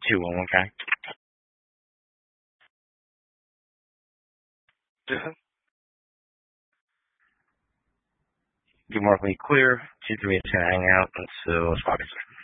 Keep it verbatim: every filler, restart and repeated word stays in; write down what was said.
two one one, okay? Good morning, clear. Two three eight hang out. Let's uh, let's focus.